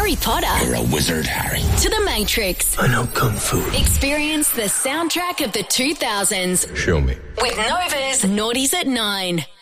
Harry Potter. You're a wizard, Harry. To The Matrix. I know Kung Fu. Experience the soundtrack of the 2000s. Show me. With Nova's Naughties at 9.